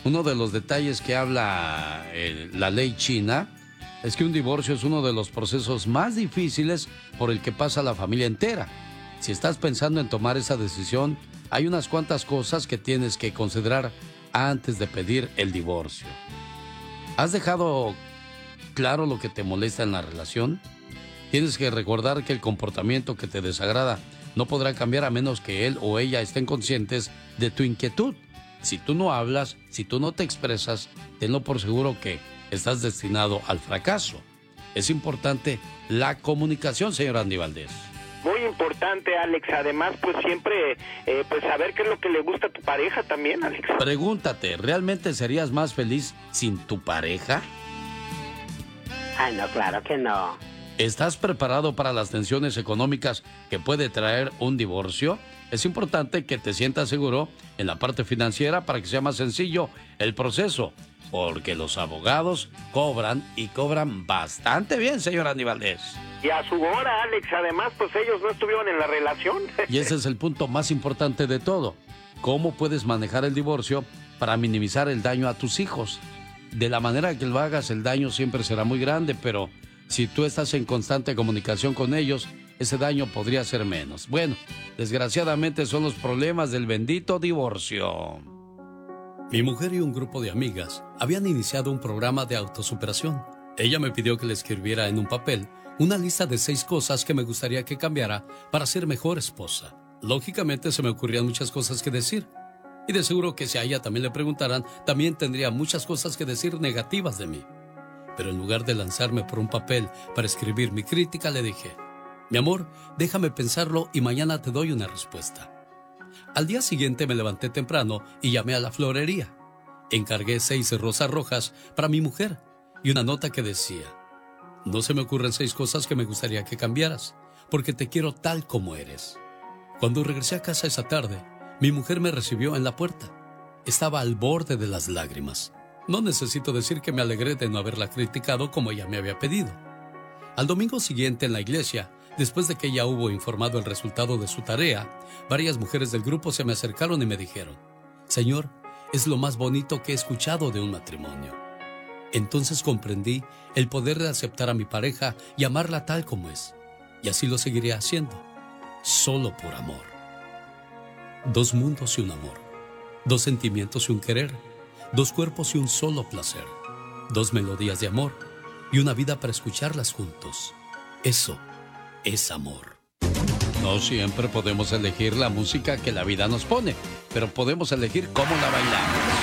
Uno de los detalles que habla la ley china es que un divorcio es uno de los procesos más difíciles por el que pasa la familia entera. Si estás pensando en tomar esa decisión, hay unas cuantas cosas que tienes que considerar antes de pedir el divorcio. ¿Has dejado claro lo que te molesta en la relación? Tienes que recordar que el comportamiento que te desagrada no podrá cambiar a menos que él o ella estén conscientes de tu inquietud. Si tú no hablas, si tú no te expresas, tenlo por seguro que estás destinado al fracaso. Es importante la comunicación, señor Andy Valdés. Muy importante, Alex. Además, pues siempre pues saber qué es lo que le gusta a tu pareja también, Alex. Pregúntate, ¿realmente serías más feliz sin tu pareja? Ay, no, claro que no. ¿Estás preparado para las tensiones económicas que puede traer un divorcio? Es importante que te sientas seguro en la parte financiera para que sea más sencillo el proceso, porque los abogados cobran y cobran bastante bien, señor Andy Valdés. Y a su hora, Alex. Además, pues ellos no estuvieron en la relación. Y ese es el punto más importante de todo. ¿Cómo puedes manejar el divorcio para minimizar el daño a tus hijos? De la manera que lo hagas, el daño siempre será muy grande, pero si tú estás en constante comunicación con ellos, ese daño podría ser menos. Bueno, desgraciadamente son los problemas del bendito divorcio. Mi mujer y un grupo de amigas habían iniciado un programa de autosuperación. Ella me pidió que le escribiera en un papel una lista de 6 cosas que me gustaría que cambiara para ser mejor esposa. Lógicamente se me ocurrían muchas cosas que decir. Y de seguro que si a ella también le preguntaran, también tendría muchas cosas que decir negativas de mí. Pero en lugar de lanzarme por un papel para escribir mi crítica, le dije: mi amor, déjame pensarlo y mañana te doy una respuesta. Al día siguiente me levanté temprano y llamé a la florería. Encargué 6 rosas rojas para mi mujer y una nota que decía: no se me ocurren 6 cosas que me gustaría que cambiaras, porque te quiero tal como eres. Cuando regresé a casa esa tarde, mi mujer me recibió en la puerta. Estaba al borde de las lágrimas. No necesito decir que me alegré de no haberla criticado como ella me había pedido. Al domingo siguiente en la iglesia, después de que ella hubo informado el resultado de su tarea, varias mujeres del grupo se me acercaron y me dijeron: Señor, es lo más bonito que he escuchado de un matrimonio. Entonces comprendí el poder de aceptar a mi pareja y amarla tal como es. Y así lo seguiré haciendo, solo por amor. 2 mundos y un amor. 2 sentimientos y un querer. 2 cuerpos y un solo placer. 2 melodías de amor y una vida para escucharlas juntos. Eso es amor. No siempre podemos elegir la música que la vida nos pone, pero podemos elegir cómo la bailamos.